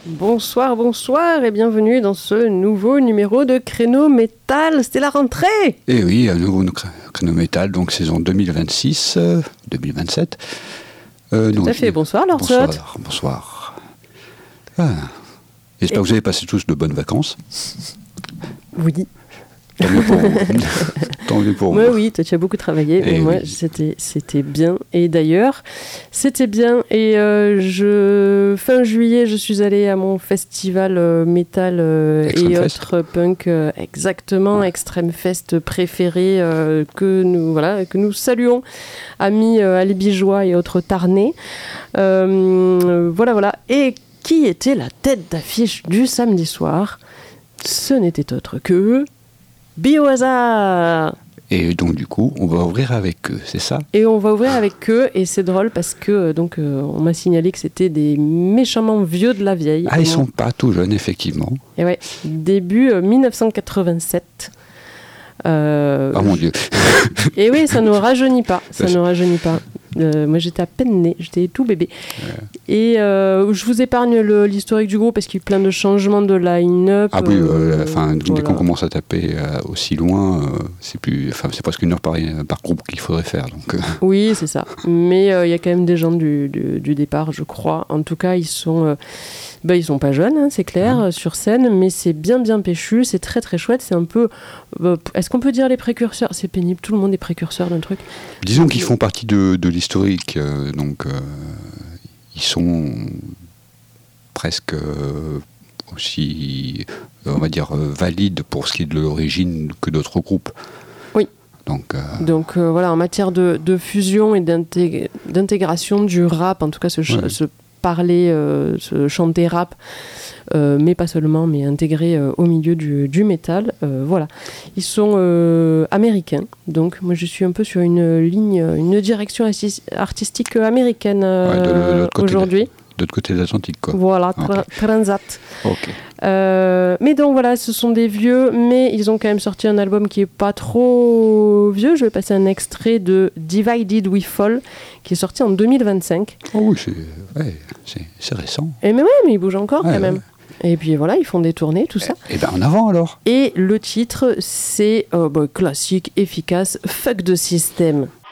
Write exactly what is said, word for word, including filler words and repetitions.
Bonsoir, bonsoir et bienvenue dans ce nouveau numéro de Créneau Métal. C'était la rentrée. Et oui, un nouveau Créneau Métal, donc saison deux mille vingt-six, euh, deux mille vingt-sept. Euh, Tout non, à fait, bonsoir Lord Bonsoir, Sot. bonsoir. Ah. J'espère et... que vous avez passé tous de bonnes vacances. Oui. Tant mieux pour vous. Tant mieux pour moi, vous. oui, toi tu as beaucoup travaillé, mais et moi oui. c'était, c'était bien. Et d'ailleurs, c'était bien. Et euh, je, fin juillet, je suis allée à mon festival euh, métal euh, et autres punk, euh, exactement, ouais. Extreme Fest préféré euh, que, nous, voilà, que nous saluons, amis euh, Albigeois et autres Tarnais. Euh, voilà, voilà. Et qui était la tête d'affiche du samedi soir ? Ce n'était autre que... Biohazard. Et donc du coup, on va ouvrir avec eux, c'est ça ? Et on va ouvrir avec eux, et c'est drôle parce que donc euh, on m'a signalé que c'était des méchamment vieux de la vieille. Ah, ils sont pas tout jeunes, effectivement. Et ouais, début euh, dix-neuf cent quatre-vingt-sept. Euh, oh mon Dieu. Et oui, ça ne rajeunit pas, ça ne rajeunit pas. Euh, moi j'étais à peine né, j'étais tout bébé. Ouais. Et euh, je vous épargne le, l'historique du groupe parce qu'il y a eu plein de changements de line-up. Ah oui, euh, enfin, euh, dès voilà. qu'on commence à taper euh, aussi loin, euh, c'est, plus, c'est presque une heure par, par groupe qu'il faudrait faire. Donc, euh. Oui, c'est ça. Mais il euh, y a quand même des gens du, du, du départ, je crois. En tout cas, ils sont... Euh, Ben, ils sont pas jeunes, hein, c'est clair, mmh. sur scène, mais c'est bien bien péchu, c'est très très chouette, c'est un peu... Euh, est-ce qu'on peut dire les précurseurs ? C'est pénible, tout le monde est précurseur d'un truc. Disons qu'ils font partie de, de l'historique, euh, donc euh, ils sont presque euh, aussi, on va dire, euh, valides pour ce qui est de l'origine que d'autres groupes. Oui. Donc, euh... donc euh, voilà, en matière de, de fusion et d'intég- d'intégration du rap, en tout cas ce, ch- ouais. ce parler, euh, ce chanter rap, euh, mais pas seulement, mais intégré euh, au milieu du, du métal. Euh, voilà. Ils sont euh, américains, donc moi je suis un peu sur une ligne, une direction artis- artistique américaine euh, ouais, de, de, de aujourd'hui. De, de l'autre côté de l'Atlantique, quoi. Voilà, tra- okay. transat. Ok. Euh, mais donc voilà, ce sont des vieux, mais ils ont quand même sorti un album qui est pas trop vieux. Je vais passer un extrait de Divided We Fall, qui est sorti en deux mille vingt-cinq. Oh oui, c'est, ouais, c'est, c'est récent. Et mais ouais, mais ils bougent encore ouais, quand même. Ouais. Et puis voilà, ils font des tournées, tout ça. Et ben en avant alors. Et le titre, c'est oh, bah, classique, efficace, Fuck the System.